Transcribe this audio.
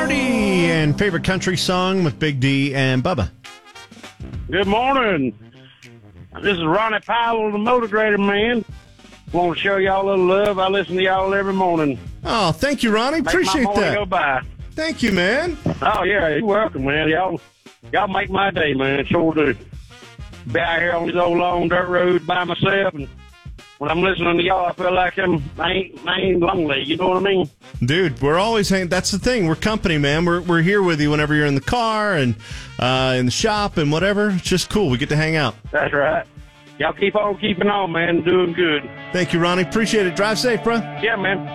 Party and favorite country song with Big D and Bubba. Good morning. This is Ronnie Powell, the Motor Grader Man. Want to show y'all a little love. I listen to y'all every morning. Oh, thank you, Ronnie. Appreciate my morning that. Go by. Thank you, man. Oh yeah, you're welcome, man. Y'all make my day, man. Sure do. Be out here on these old long dirt roads by myself, and when I'm listening to y'all, I feel like I ain't lonely. You know what I mean? Dude, we're always hanging. That's the thing. We're company, man. We're here with you whenever you're in the car and in the shop and whatever. It's just cool. We get to hang out. That's right. Y'all keep on keeping on, man. Doing good. Thank you, Ronnie. Appreciate it. Drive safe, bro. Yeah, man.